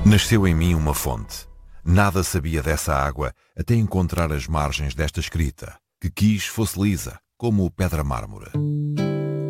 Nasceu em mim uma fonte. Nada sabia dessa água até encontrar as margens desta escrita, que quis fosse lisa, como pedra mármore.